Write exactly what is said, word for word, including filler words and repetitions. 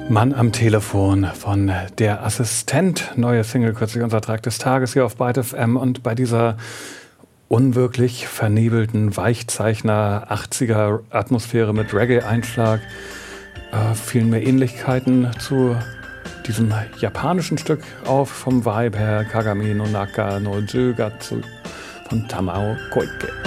Mann am Telefon von Der Assistent. Neue Single, kürzlich unser Track des Tages hier auf Byte F M. Und bei dieser unwirklich vernebelten Weichzeichner achtziger Atmosphäre mit Reggae-Einschlag äh, fielen mir Ähnlichkeiten zu diesem japanischen Stück auf, vom Vibe her, Kagami no Naka no Jugatsu von Tamao Koike.